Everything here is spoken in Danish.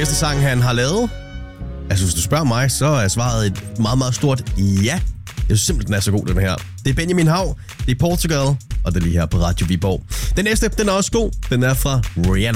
bedste sang, han har lavet? Altså, hvis du spørger mig, så er svaret et meget, meget stort ja. Jeg synes simpelthen, den er så god, den her. Det er Benjamin Hav, det er Portugal, og det er lige her på Radio Viborg. Den næste, den er også god. Den er fra Rihanna.